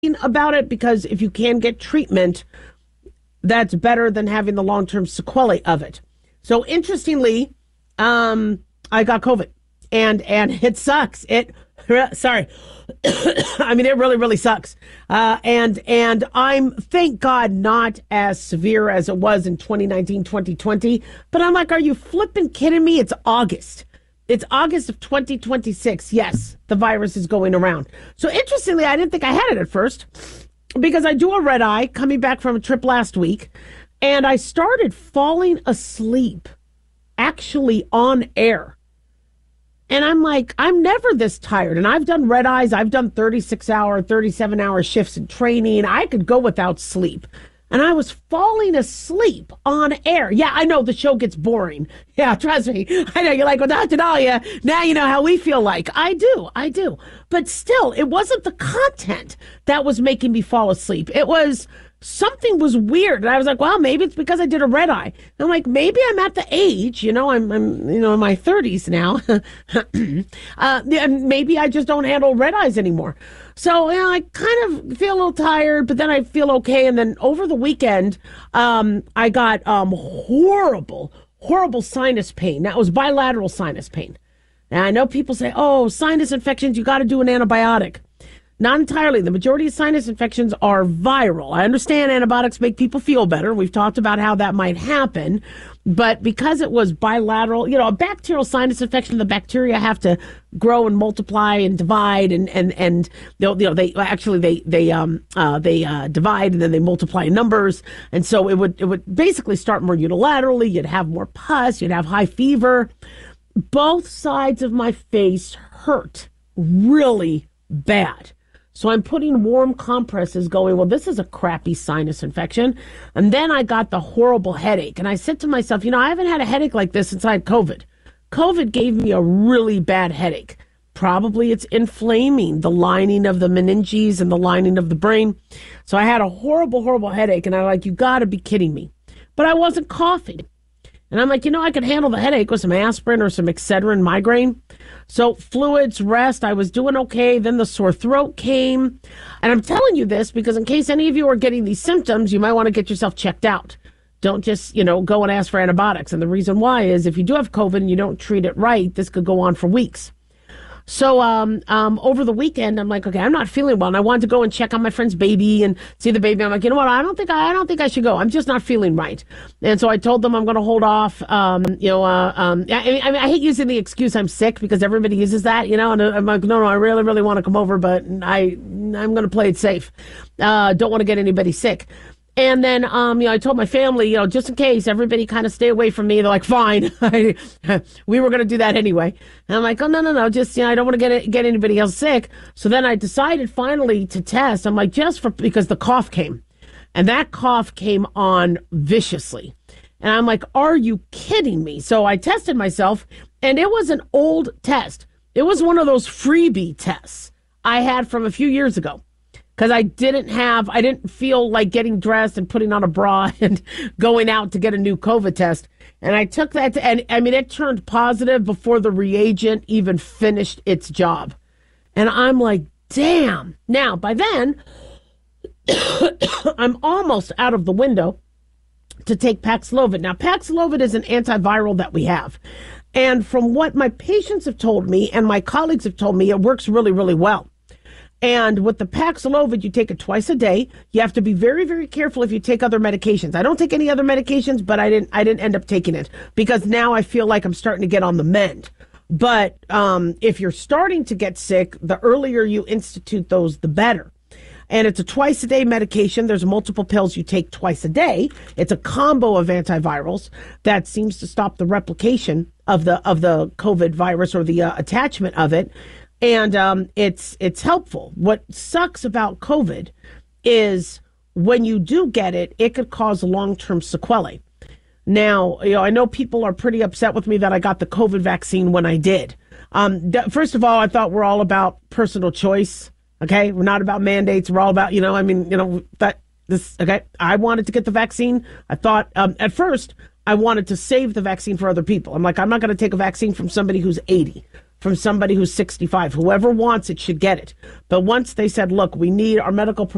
about it because if you can get treatment, that's better than having the long-term sequelae of it. So interestingly, I got COVID and it sucks. Sorry. I mean, it really, really sucks. And I'm, thank God, not as severe as it was in 2019, 2020. But I'm like, are you flipping kidding me? It's August. It's August of 2026. Yes, the virus is going around. So interestingly, I didn't think I had it at first because I do a red eye coming back from a trip last week. And I started falling asleep actually on air. And I'm like, I'm never this tired. And I've done red eyes. I've done 36-hour, 37-hour shifts in training. I could go without sleep. And I was falling asleep on air. Yeah, I know the show gets boring. Yeah, trust me. I know you're like, well, Dr. Dahlia, now you know how we feel like. I do. But still, it wasn't the content that was making me fall asleep. It was something was weird. And I was like, well, maybe it's because I did a red eye. And I'm like, maybe I'm at the age, I'm in my 30s now. And maybe I just don't handle red eyes anymore. So, I kind of feel a little tired, but then I feel okay. And then over the weekend, I got horrible sinus pain. Now, it was bilateral sinus pain. And I know people say, oh, sinus infections, you got to do an antibiotic. Not entirely. The majority of sinus infections are viral. I understand antibiotics make people feel better. We've talked about how that might happen. But because it was bilateral, a bacterial sinus infection, the bacteria have to grow and multiply and divide, and they divide and then they multiply in numbers, and so it would basically start more unilaterally. You'd have more pus, you'd have high fever. Both sides of my face hurt really bad. So I'm putting warm compresses going, well, this is a crappy sinus infection. And then I got the horrible headache. And I said to myself, I haven't had a headache like this since I had COVID. COVID gave me a really bad headache. Probably it's inflaming the lining of the meninges and the lining of the brain. So I had a horrible headache. And I'm like, you got to be kidding me. But I wasn't coughing. And I'm like, I could handle the headache with some aspirin or some Excedrin migraine. So fluids, rest, I was doing okay. Then the sore throat came. And I'm telling you this because in case any of you are getting these symptoms, you might want to get yourself checked out. Don't just, go and ask for antibiotics. And the reason why is if you do have COVID and you don't treat it right, this could go on for weeks. So over the weekend, I'm like, okay, I'm not feeling well. And I wanted to go and check on my friend's baby and see the baby. I'm like, you know what? I don't think I should go. I'm just not feeling right. And so I told them I'm going to hold off. I hate using the excuse I'm sick because everybody uses that, and I'm like, no, I really, really want to come over, but I'm going to play it safe. Don't want to get anybody sick. And then, I told my family, just in case everybody kind of stay away from me. They're like, fine. We were going to do that anyway. And I'm like, oh, no. Just, I don't want to get anybody else sick. So then I decided finally to test. I'm like, because the cough came. And that cough came on viciously. And I'm like, are you kidding me? So I tested myself and it was an old test. It was one of those freebie tests I had from a few years ago. Because I didn't feel like getting dressed and putting on a bra and going out to get a new COVID test. And I took that, and it turned positive before the reagent even finished its job. And I'm like, damn. Now, by then, I'm almost out of the window to take Paxlovid. Now, Paxlovid is an antiviral that we have. And from what my patients have told me and my colleagues have told me, it works really, really well. And with the Paxlovid, you take it twice a day. You have to be very, very careful if you take other medications. I don't take any other medications, but I didn't end up taking it because now I feel like I'm starting to get on the mend. But if you're starting to get sick, the earlier you institute those, the better. And it's a twice a day medication. There's multiple pills you take twice a day. It's a combo of antivirals that seems to stop the replication of the COVID virus or the attachment of it. And it's helpful. What sucks about COVID is when you do get it, it could cause long-term sequelae. Now, I know people are pretty upset with me that I got the COVID vaccine when I did. First of all, I thought we're all about personal choice. Okay, we're not about mandates. We're all about, okay. I wanted to get the vaccine. I thought at first I wanted to save the vaccine for other people. I'm like, I'm not going to take a vaccine from somebody who's 80. From somebody who's 65. Whoever wants it should get it. But once they said, look, we need our medical